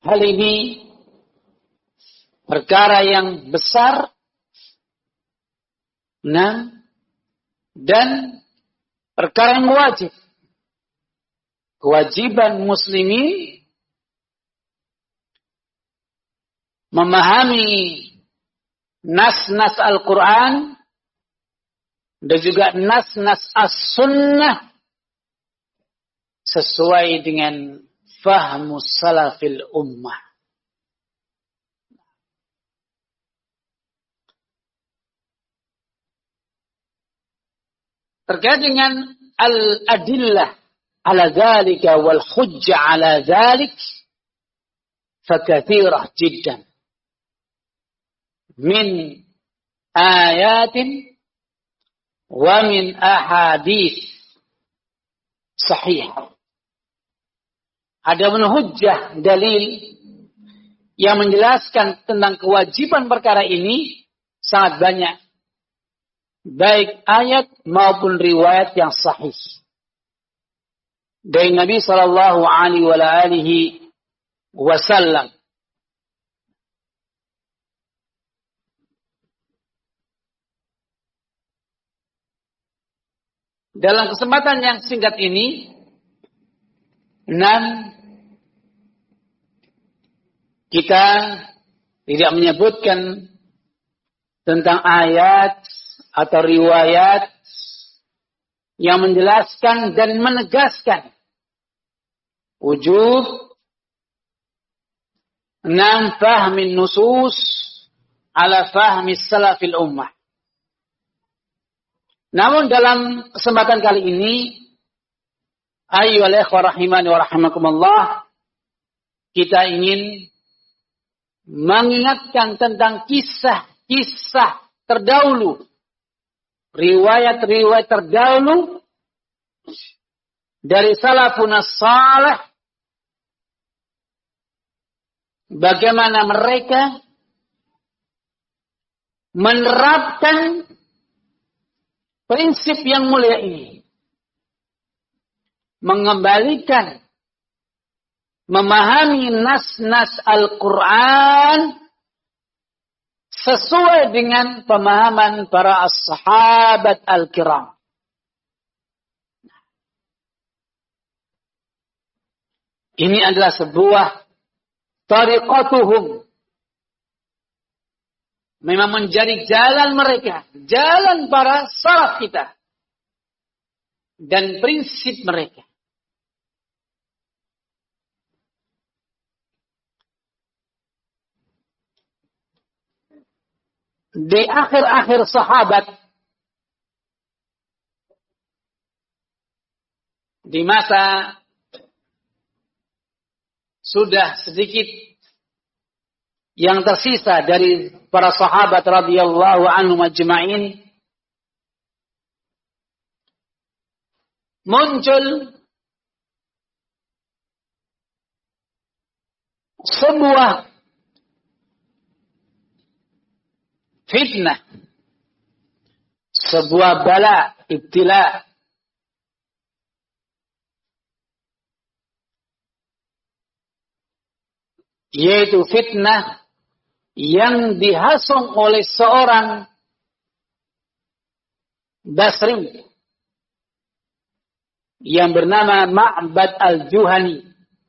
hal ini perkara yang besar, dan perkara yang wajib. Kewajiban muslimin memahami nas-nas Al-Quran dan juga nas-nas As-Sunnah sesuai dengan fahmu salafil ummah. Terkait dengan al-adillah ala dzalika wal hujjah ala dzalik fakatsirah jiddan min ayatin wa min ahadits sahih. Ada hujjah dalil yang menjelaskan tentang kewajiban perkara ini sangat banyak, baik ayat maupun riwayat yang sahih dari Nabi sallallahu alaihi wasallam. Dalam kesempatan yang singkat ini, kita tidak menyebutkan tentang ayat atau riwayat yang menjelaskan dan menegaskan wujud fahmin nusus ala fahmi salafil ummah. Namun dalam kesempatan kali ini, ayyuhal ikhwah rahimani wa rahimakumullah, kita ingin mengingatkan tentang kisah-kisah terdahulu, riwayat-riwayat terdahulu dari salafun salih, bagaimana mereka menerapkan prinsip yang mulia ini, mengembalikan, memahami nas-nas Al-Quran sesuai dengan pemahaman para sahabat Al-Kiram. Ini adalah sebuah tariqatuhum, memang menjadi jalan mereka, jalan para salaf kita, dan prinsip mereka. Di akhir-akhir sahabat, di masa sudah sedikit yang tersisa dari para sahabat radhiyallahu anhum ajma'in, muncul sebuah fitnah, sebuah bala, ibtila, yaitu fitnah yang dihasung oleh seorang Basri yang bernama Ma'bad al-Juhani.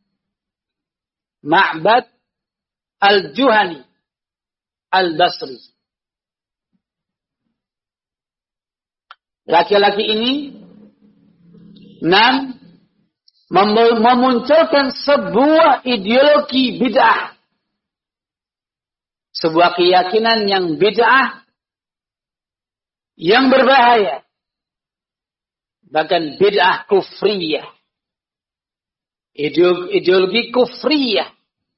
Ma'bad al-Juhani al-Basri. Laki-laki ini memunculkan sebuah ideologi bid'ah, sebuah keyakinan yang bid'ah, yang berbahaya, bahkan bid'ah kufriyah, ideologi kufriyah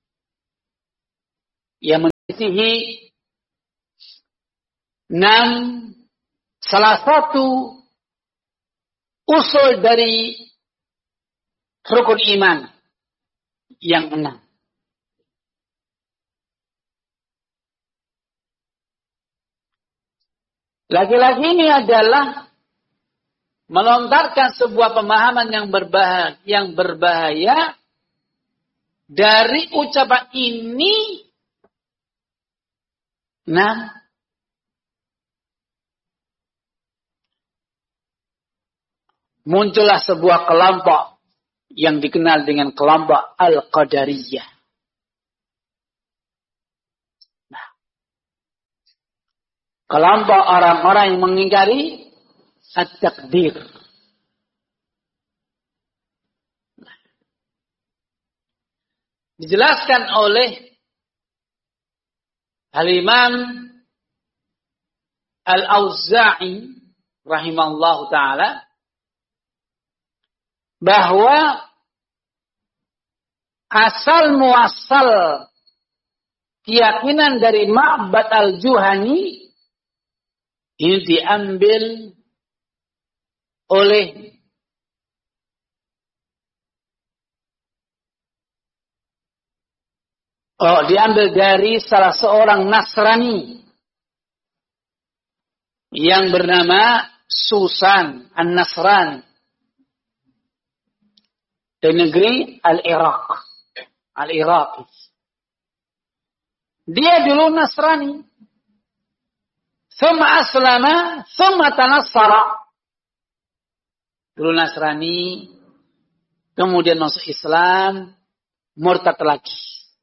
yang menyisihi salah satu usul dari rukun iman yang 6. Laki-laki ini adalah melontarkan sebuah pemahaman yang berbahaya dari ucapan ini, muncullah sebuah kelompok yang dikenal dengan kelompok Al-Qadariyah. Kelompok orang-orang yang mengingkari at-takdir. Dijelaskan oleh Al-Imam Al-Auza'i rahimahullahu ta'ala bahwa asal muasal keyakinan dari Ma'bad Al-Juhani ini diambil oleh diambil dari salah seorang Nasrani yang bernama Susan An-Nasrani dari negeri Al-Iraq. Dia dulu Nasrani. Thumma aslama, thumma tanassara. Dulu Nasrani, kemudian masuk Islam, murtad lagi.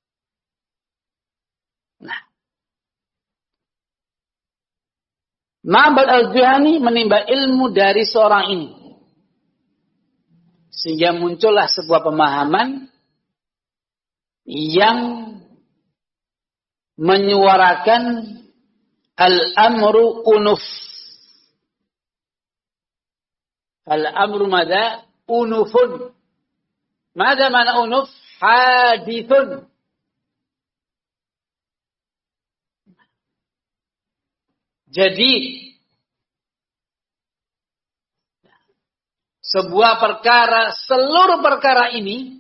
Nah, Ma'bad Al-Juhani menimba ilmu dari seorang ini. Sehingga muncullah sebuah pemahaman yang menyuarakan al-amru unuf. Al-amru mada? Unufun. Mada mana unuf? Hadithun. Jadi sebuah perkara, seluruh perkara ini,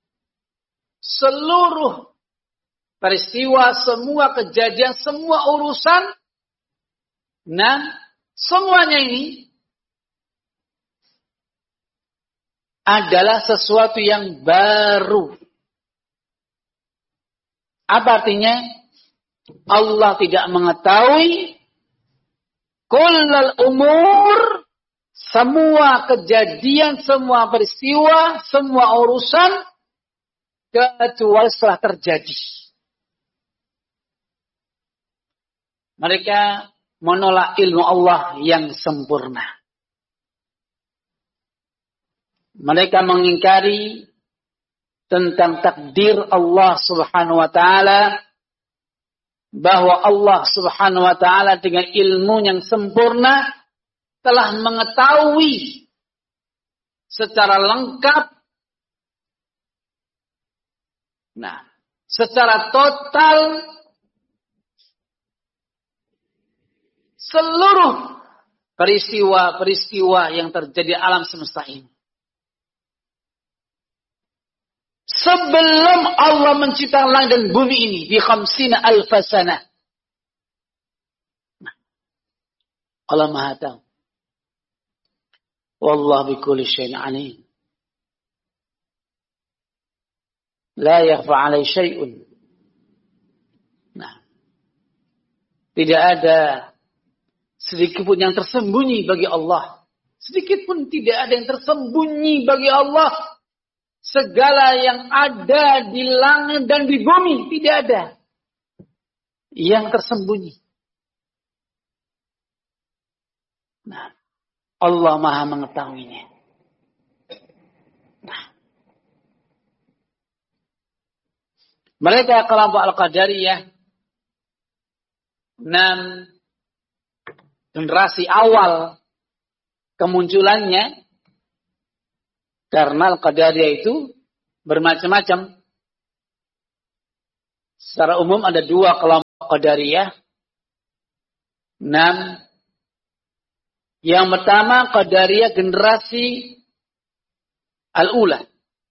seluruh peristiwa, semua kejadian, semua urusan, semuanya ini adalah sesuatu yang baru. Apa artinya? Allah tidak mengetahui kullal umur, semua kejadian, semua peristiwa, semua urusan, kecuali setelah terjadi. Mereka menolak ilmu Allah yang sempurna. Mereka mengingkari tentang takdir Allah Subhanahu wa ta'ala, bahwa Allah Subhanahu wa ta'ala dengan ilmu yang sempurna telah mengetahui secara lengkap, secara total seluruh peristiwa-peristiwa yang terjadi alam semesta ini. Sebelum Allah menciptakan langit dan bumi ini di 50.000 sanah. Allah Maha tahu. Wallahu bikulli syai'in alim. La yakhfa 'alaihi syai'un. Tidak ada sedikit pun yang tersembunyi bagi Allah. Sedikit pun tidak ada yang tersembunyi bagi Allah. Segala yang ada di langit dan di bumi tidak ada yang tersembunyi. Allah Maha mengetahuinya. Mereka kelompok Al-Qadariyah, 6 generasi awal kemunculannya, karena Al-Qadariyah itu bermacam-macam. Secara umum ada 2 kelompok Qadariyah. 6. Yang pertama Qadariyah generasi Al-Ula.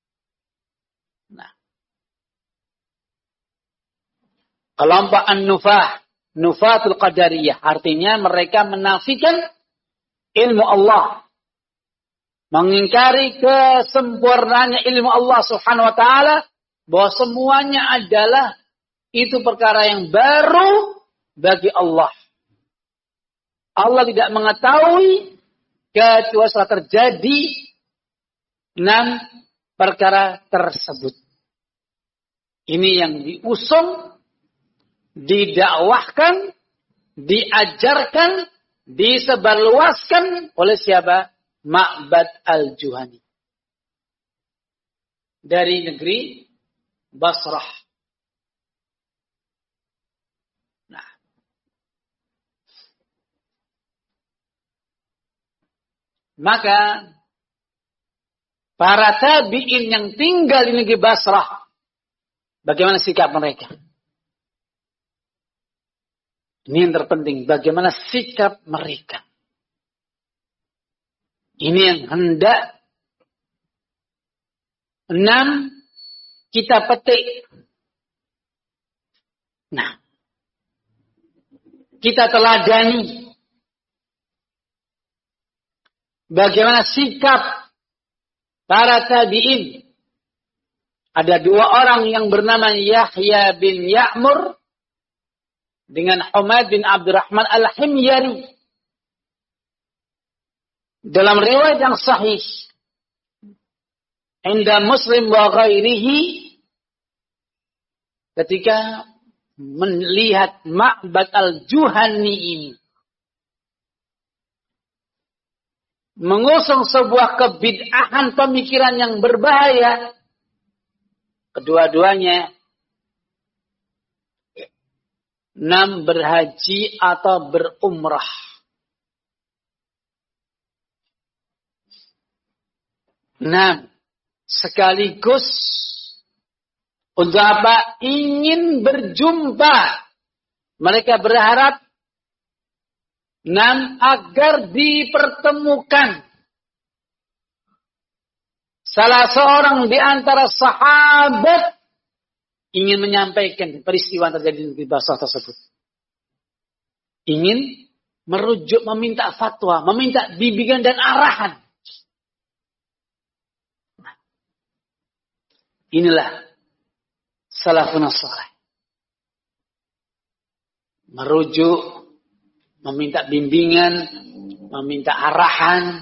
Kelompok An-Nufah. Nufatul Qadariyah. Artinya mereka menafikan ilmu Allah. Mengingkari kesempurnaannya ilmu Allah Subhanahu wa ta'ala. bahwa semuanya adalah itu perkara yang baru bagi Allah. Allah tidak mengetahui kecuali setelah terjadi 6 perkara tersebut. Ini yang diusung, didakwahkan, diajarkan, disebarluaskan oleh siapa? Ma'bad al-Juhani. Dari negeri Basrah. Nah. Maka para tabi'in yang tinggal di negeri Basrah, bagaimana sikap mereka? Ini yang terpenting, bagaimana sikap mereka. Ini yang hendak 6 kita petik. Nah, kita teladani bagaimana sikap para tabi'in. Ada 2 orang yang bernama Yahya bin Ya'mur dengan Humaid bin Abdurrahman al-Himyari. Dalam riwayat yang sahih, inda Muslim wa ghairihi, ketika melihat Ma'bad al-Juhani ini mengusung sebuah kebid'ahan pemikiran yang berbahaya, kedua-duanya 6 berhaji atau berumrah. Sekaligus untuk apa? Ingin berjumpa. Mereka berharap agar dipertemukan salah seorang di antara sahabat ingin menyampaikan peristiwa yang terjadi di Basrah tersebut. Ingin merujuk, meminta fatwa, meminta bimbingan dan arahan. Inilah salafun salih. Merujuk, meminta bimbingan, meminta arahan.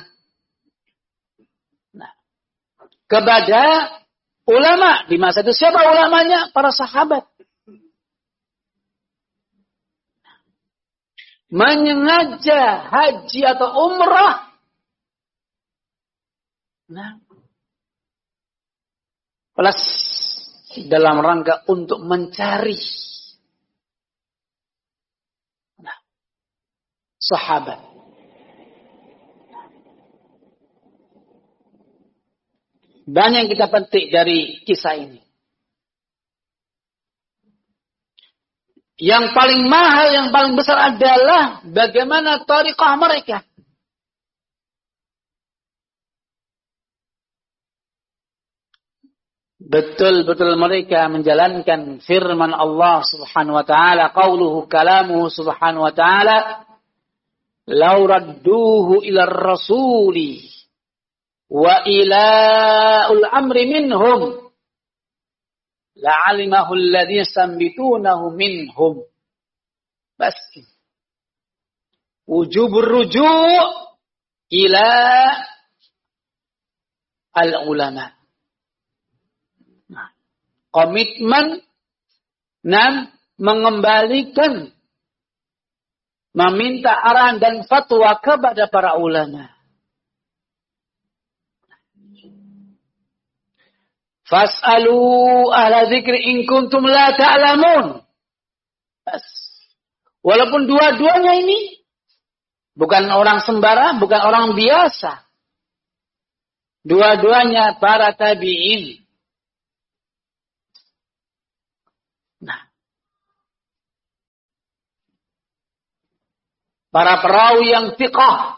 Nah, kepada ulama. Di masa itu siapa ulamanya? Para sahabat. Menyengaja haji atau umrah. Nah, plus dalam rangka untuk mencari sahabat. Banyak yang kita petik dari kisah ini. Yang paling mahal, yang paling besar adalah bagaimana thariqah mereka. Betul-betul mereka menjalankan firman Allah Subhanahu wa taala, qauluhu kalamuhu Subhanahu wa taala, "Law radduhu ila rasuli wa ila al-amri minhum la'alimahu alladhina yastambitunahu minhum." Bas. Wujubur ruju' ila al-ulama. Komitmen mengembalikan, meminta arahan dan fatwa kepada para ulama. Fas'alu ahla dzikri in kuntum la ta'lamun. Walaupun dua-duanya ini bukan orang sembarang, bukan orang biasa. Dua-duanya para tabi'in. Nah, para perawi yang thiqah,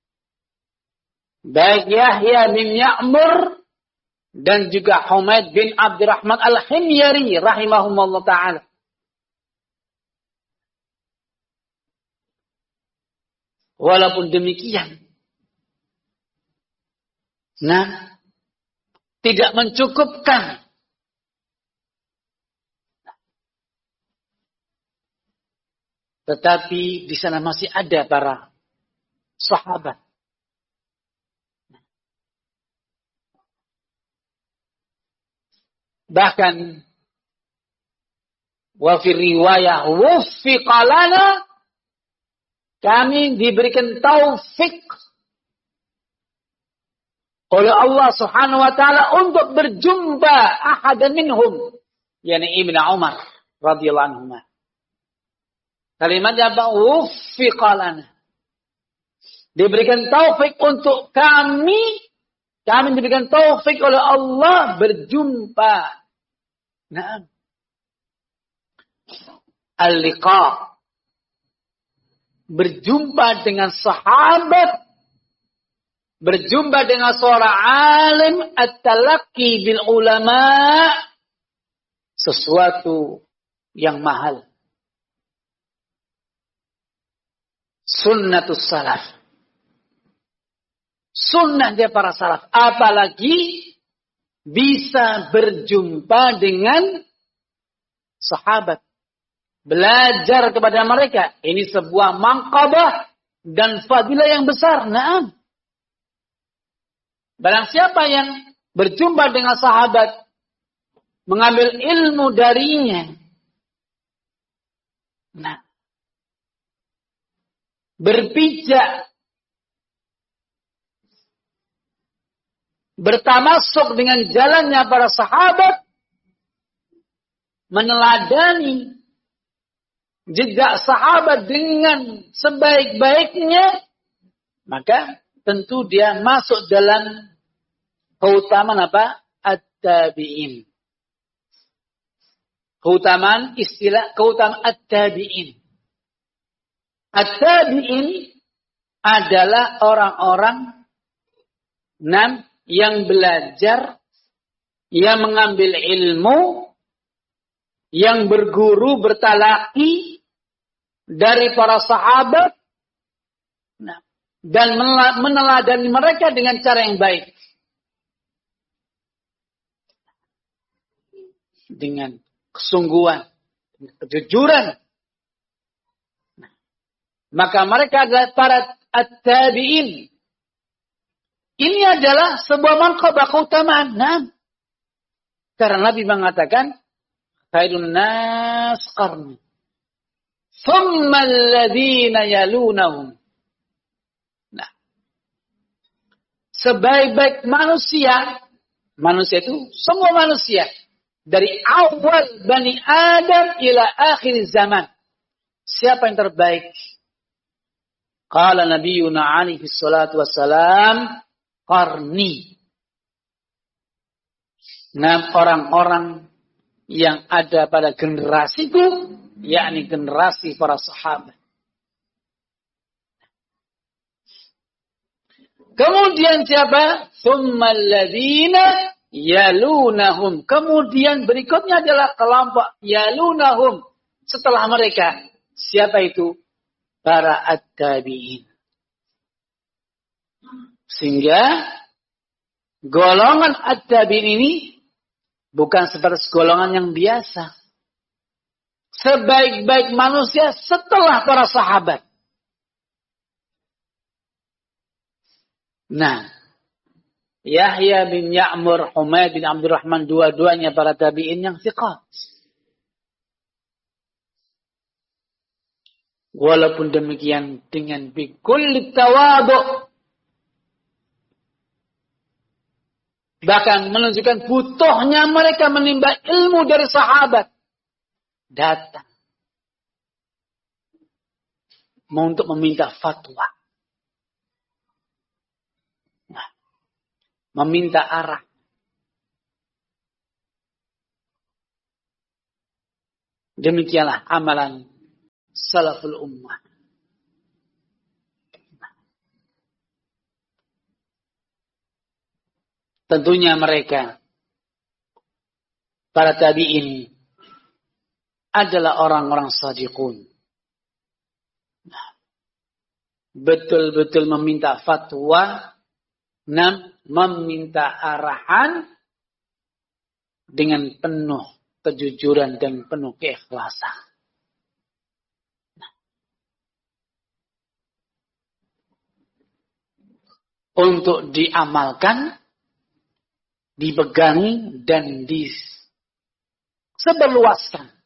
baik Yahya bin Ya'mur dan juga Humaid bin Abdurrahman al-Himyari rahimahumullah ta'ala. Walaupun demikian, nah, tidak mencukupkan Tetapi di sana masih ada para sahabat. Bahkan wa fi riwayah wuffiqa lana, kami diberikan taufik oleh Allah Subhanahu wa taala untuk berjumpa ahadan minhum, yakni Ibnu Umar radhiyallahu anhu. Kalimatnya apa? Wuffiqa lana. Diberikan taufik untuk kami diberikan taufik oleh Allah berjumpa. Nah, al-liqa, berjumpa dengan sahabat, berjumpa dengan seorang alim, at-talaqqi bil ulama, sesuatu yang mahal. Sunnatus salaf. Sunnah dia para salaf. Apalagi bisa berjumpa dengan sahabat. Belajar kepada mereka. Ini sebuah manqabah dan fadilah yang besar. Naam. Barang siapa yang berjumpa dengan sahabat, mengambil ilmu darinya, nah, berpijak, bertamasuk dengan jalannya para sahabat, meneladani jejak sahabat dengan sebaik-baiknya, maka tentu dia masuk dalam keutamaan apa? At-tabi'in. Keutamaan at-tabi'in. At-tabi'in adalah orang-orang yang belajar, yang mengambil ilmu, yang berguru, bertalaki dari para sahabat, dan meneladani mereka dengan cara yang baik. Dengan kesungguhan, kejujuran. Maka mereka adalah para at-tabi'in. Ini adalah sebuah manqabah keutamaan. Nah, karena Nabi mengatakan, khairun nas qarni, thumma alladhina yalunahum. Nah, sebaik-baik manusia itu semua manusia, dari awal Bani Adam ila akhir zaman. Siapa yang terbaik? Qala nabiyuna alaihi salatu wassalam, qarni. Nah, orang-orang yang ada pada generasiku, yakni generasi para sahabat. Kemudian siapa? Tsummal ladzina yalunahum. Kemudian berikutnya adalah kelompok yalunahum setelah mereka. Siapa itu? Para at-tabi'in. Sehingga golongan at-tabi'in ini bukan seperti golongan yang biasa. Sebaik-baik manusia setelah para sahabat. Nah, Yahya bin Ya'mur, Humaid bin Abdurrahman, dua-duanya para tabi'in yang thiqat. Walaupun demikian dengan bikulli tawadhu, bahkan menunjukkan butuhnya mereka menimba ilmu dari sahabat, datang untuk meminta fatwa, meminta arah. Demikianlah amalan salaful ummah. Tentunya mereka, para tabi'in, adalah orang-orang shadiqun. Betul-betul meminta fatwa, meminta arahan dengan penuh kejujuran dan penuh keikhlasan. untuk diamalkan, dipegangi dan disebarluaskan.